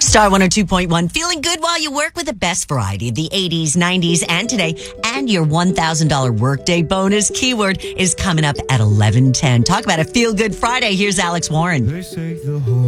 Star 102.1, feeling good while you work with the best variety of the 80s, 90s, and today. And your $1,000 workday bonus keyword is coming up at 11:10. Talk about a feel-good Friday. Here's Alex Warren. They say the whole